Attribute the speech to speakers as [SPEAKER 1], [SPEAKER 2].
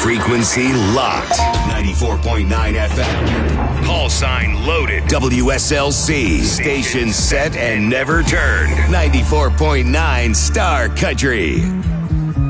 [SPEAKER 1] Frequency locked. 94.9 FM. Call sign loaded. WSLC. Station set and never turned. 94.9 Star Country.